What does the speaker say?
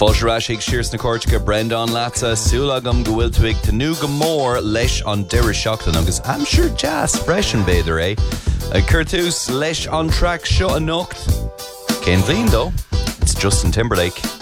Fáilsarás ag sirs na Córteacha Brendan Latsa súlagam go bhfuil tú ag tanú go mór leis an deireadh seachtain agus I'm sure jazz freisin beidir Curtús leis an track seo a nocht. Cén bhíon dó, it's Justin Timberlake.